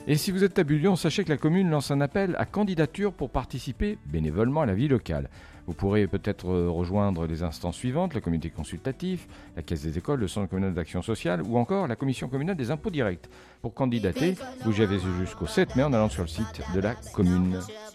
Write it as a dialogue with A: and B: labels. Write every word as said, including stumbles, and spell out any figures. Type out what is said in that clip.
A: Et si vous êtes à Bullion, sachez que la commune lance un appel à candidature pour participer bénévolement à la vie locale. Vous pourrez peut-être rejoindre les instances suivantes, le comité consultatif, la caisse des écoles, le centre communal d'action sociale ou encore la commission communale des impôts directs. Pour candidater, vous avez jusqu'au sept mai en allant sur le site de la commune.